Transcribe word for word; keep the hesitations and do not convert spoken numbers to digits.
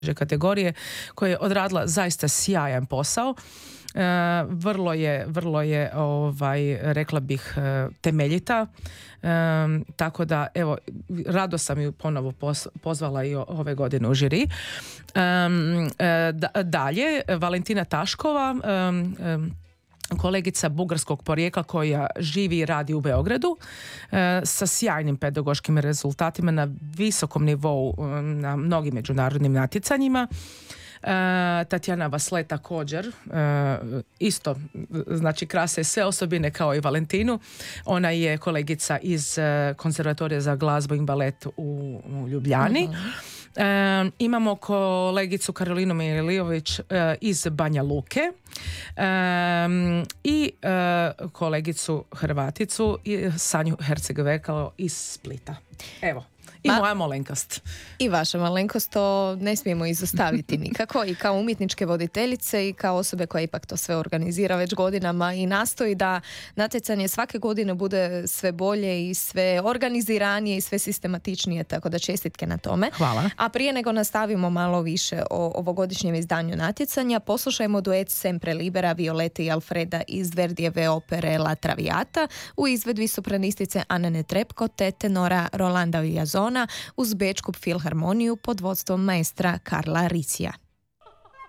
kategorije koja je odradila zaista sjajan posao. E, vrlo je, vrlo je ovaj, rekla bih temeljita, e, tako da evo rado sam ju ponovo pos, pozvala i ove godine u žiri. E, da, dalje Valentina Taškova, e, e, kolegica bugarskog porijekla koja živi i radi u Beogradu e, sa sjajnim pedagoškim rezultatima na visokom nivou e, na mnogim međunarodnim natjecanjima. E, Tatjana Vasle također e, isto, znači krase sve osobine kao i Valentinu. Ona je kolegica iz e, Konzervatorija za glazbu i balet u, u Ljubljani. Uh-huh. E, imamo kolegicu Karolinu Milijović e, iz Banja Luke e, i e, kolegicu Hrvaticu Sanju Herceg-Vekalo iz Splita. Evo. I Ma, moja malenkost. I vaša malenkost, to ne smijemo izostaviti nikako. I kao umjetničke voditeljice i kao osobe koja ipak to sve organizira već godinama i nastoji da natjecanje svake godine bude sve bolje i sve organiziranije i sve sistematičnije, tako da čestitke na tome. Hvala. A prije nego nastavimo malo više o ovogodišnjem izdanju natjecanja, poslušajmo duet Sempre Libera Violete i Alfreda iz Verdijeve opere La Traviata u izvedbi sopranistice Anne Trepko te tenora Rolanda Villazona uz Bečku filharmoniju pod vodstvom maestra Karla Ricija.